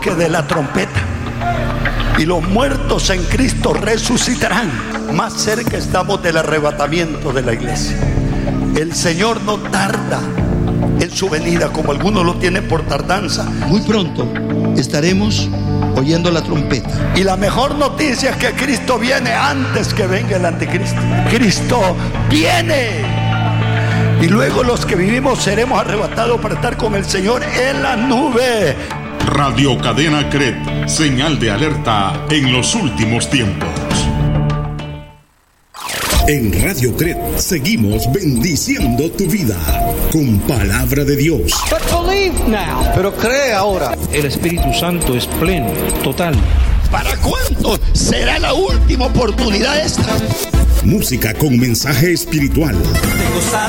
toque de la trompeta y los muertos en Cristo resucitarán. Más cerca estamos del arrebatamiento de la iglesia. El Señor no tarda en su venida, como algunos lo tienen por tardanza. Muy pronto estaremos oyendo la trompeta. Y la mejor noticia es que Cristo viene antes que venga el anticristo. Cristo viene. Y luego los que vivimos seremos arrebatados para estar con el Señor en la nube. Radio Cadena CRED, señal de alerta en los últimos tiempos. En Radio CRED seguimos bendiciendo tu vida con palabra de Dios. Pero cree ahora. El Espíritu Santo es pleno, total. ¿Para cuánto será la última oportunidad esta? Música con mensaje espiritual.